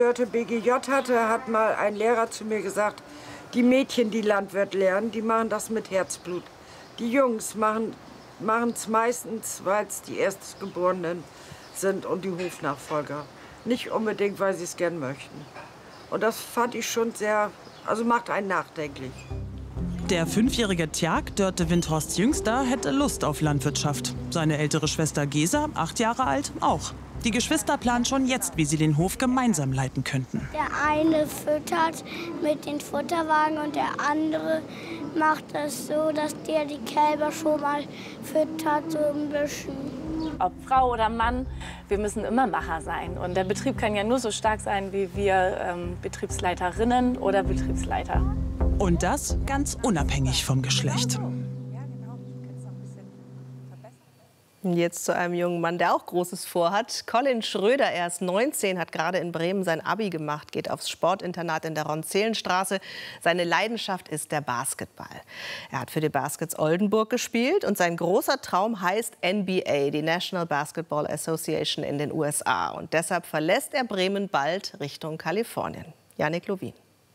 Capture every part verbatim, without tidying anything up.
Dörte B G J hatte, hat mal ein Lehrer zu mir gesagt, die Mädchen, die Landwirt lernen, die machen das mit Herzblut. Die Jungs machen es meistens, weil es die Erstgeborenen sind und die Hofnachfolger. Nicht unbedingt, weil sie es gern möchten. Und das fand ich schon sehr, also macht einen nachdenklich. Der fünfjährige Tjag, Dörte Windhorsts Jüngster, hätte Lust auf Landwirtschaft. Seine ältere Schwester Gesa, acht Jahre alt, auch. Die Geschwister planen schon jetzt, wie sie den Hof gemeinsam leiten könnten. Der eine füttert mit den Futterwagen und der andere macht das so, dass der die Kälber schon mal füttert, so ein bisschen. Ob Frau oder Mann, wir müssen immer Macher sein. Und der Betrieb kann ja nur so stark sein, wie wir ähm, Betriebsleiterinnen oder Betriebsleiter. Und das ganz unabhängig vom Geschlecht. Jetzt zu einem jungen Mann, der auch Großes vorhat. Colin Schröder, er ist neunzehn, hat gerade in Bremen sein Abi gemacht, geht aufs Sportinternat in der Ronzelenstraße. Seine Leidenschaft ist der Basketball. Er hat für die Baskets Oldenburg gespielt und sein großer Traum heißt N B A, die National Basketball Association in den U S A. Und deshalb verlässt er Bremen bald Richtung Kalifornien. Yannick Lovin.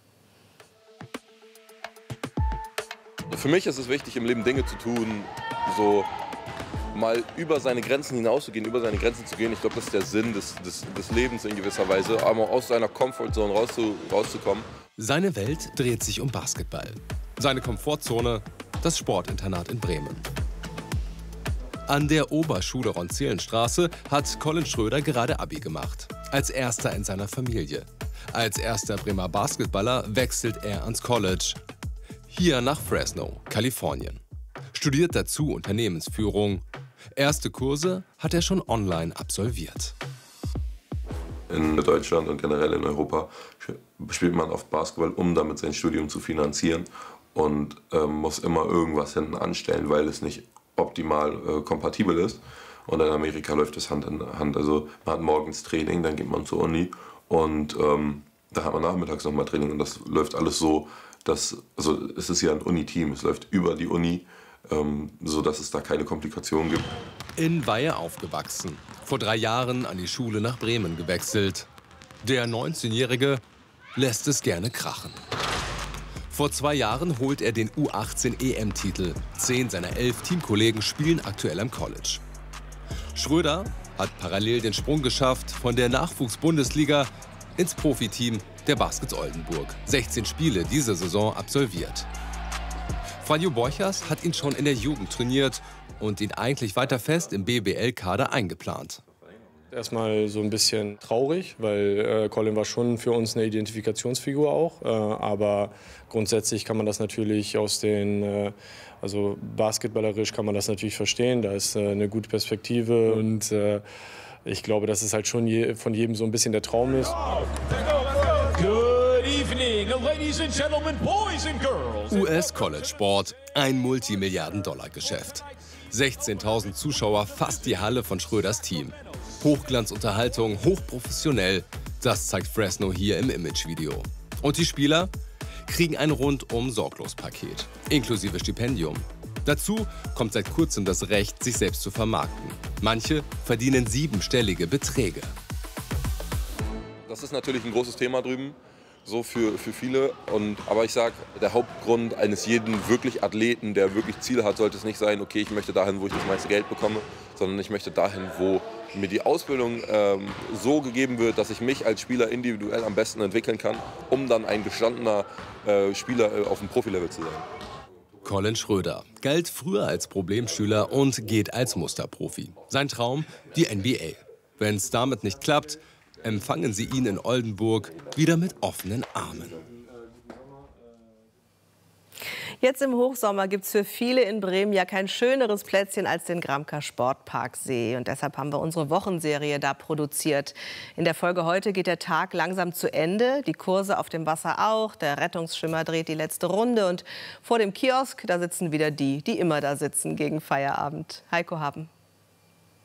Für mich ist es wichtig, im Leben Dinge zu tun, so mal über seine Grenzen hinauszugehen, über seine Grenzen zu gehen. Ich glaube, das ist der Sinn des, des, des Lebens in gewisser Weise, aber aus seiner Comfortzone rauszu, rauszukommen. Seine Welt dreht sich um Basketball. Seine Komfortzone, das Sportinternat in Bremen. An der Oberschule Ronzelenstraße hat Colin Schröder gerade Abi gemacht. Als erster in seiner Familie. Als erster Bremer Basketballer wechselt er ans College. Hier nach Fresno, Kalifornien. Studiert dazu Unternehmensführung. Erste Kurse hat er schon online absolviert. In Deutschland und generell in Europa spielt man oft Basketball, um damit sein Studium zu finanzieren. Und ähm, muss immer irgendwas hinten anstellen, weil es nicht optimal äh, kompatibel ist. Und in Amerika läuft das Hand in Hand. Also man hat morgens Training, dann geht man zur Uni und ähm, da hat man nachmittags nochmal Training. Und das läuft alles so, dass, also es ist ja ein Uni-Team, es läuft über die Uni, ähm, so dass es da keine Komplikationen gibt. In Weihe aufgewachsen, vor drei Jahren an die Schule nach Bremen gewechselt. Der neunzehnjährige lässt es gerne krachen. Vor zwei Jahren holt er den U achtzehn E M-Titel. Zehn seiner elf Teamkollegen spielen aktuell am College. Schröder hat parallel den Sprung geschafft von der Nachwuchs-Bundesliga ins Profiteam der Baskets Oldenburg. sechzehn Spiele diese Saison absolviert. Franjo Borchers hat ihn schon in der Jugend trainiert und ihn eigentlich weiter fest im B B L-Kader eingeplant. Erstmal so ein bisschen traurig, weil äh, Colin war schon für uns eine Identifikationsfigur auch. Äh, aber grundsätzlich kann man das natürlich aus den, äh, also basketballerisch kann man das natürlich verstehen. Da ist äh, eine gute Perspektive und äh, ich glaube, dass es halt schon je, von jedem so ein bisschen der Traum ist. U S-College-Sport, ein Multimilliarden-Dollar-Geschäft. sechzehntausend Zuschauer, fast die Halle von Schröders Team. Hochglanzunterhaltung, hochprofessionell, das zeigt Fresno hier im Imagevideo. Und die Spieler kriegen ein rundum-Sorglos-Paket, inklusive Stipendium. Dazu kommt seit kurzem das Recht, sich selbst zu vermarkten. Manche verdienen siebenstellige Beträge. Das ist natürlich ein großes Thema drüben, so für, für viele. Und, aber ich sage, der Hauptgrund eines jeden wirklich Athleten, der wirklich Ziele hat, sollte es nicht sein, okay, ich möchte dahin, wo ich das meiste Geld bekomme, sondern ich möchte dahin, wo mir die Ausbildung ähm, so gegeben wird, dass ich mich als Spieler individuell am besten entwickeln kann, um dann ein gestandener äh, Spieler äh, auf dem Profilevel zu sein. Colin Schröder galt früher als Problemschüler und geht als Musterprofi. Sein Traum, die N B A. Wenn es damit nicht klappt, empfangen sie ihn in Oldenburg wieder mit offenen Armen. Jetzt im Hochsommer gibt es für viele in Bremen ja kein schöneres Plätzchen als den Gramker Sportparksee. Und deshalb haben wir unsere Wochenserie da produziert. In der Folge heute geht der Tag langsam zu Ende. Die Kurse auf dem Wasser auch. Der Rettungsschwimmer dreht die letzte Runde. Und vor dem Kiosk, da sitzen wieder die, die immer da sitzen gegen Feierabend. Heiko Haben.